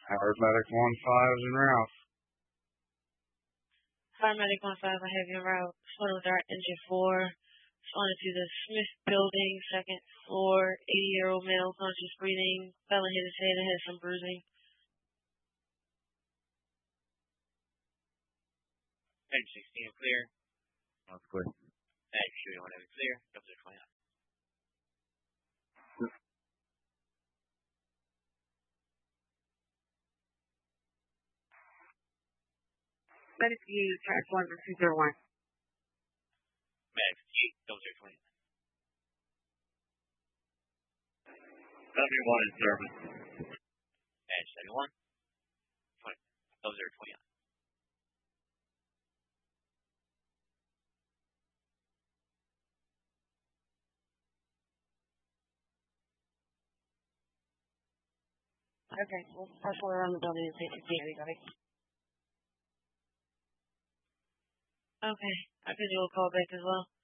Paramedic 1-5 is en route. Paramedic 1-5, I have your route. Total Dart Engine 4. Responded to the Smith Building, second floor. 80-year-old male, conscious breathing. Fell and hit his head and had some bruising. Edge 16 clear. That's clear. Edge 31 clear. Double 0 29. Medic 8, track 1 for 201. Medic 8, double 0 29. 71 in service. Edge 71. 20. Double 0 29. Okay, we'll press order on the building and take the everybody. Okay, I could do a call back as well.